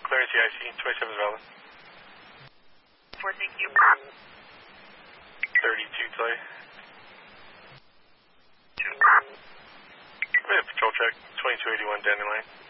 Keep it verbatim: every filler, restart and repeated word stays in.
Clearance E I C, twenty-seven is valid. four, thank you. thirty-two, tell you. Patrol check, twenty-two eighty-one, Dandelion.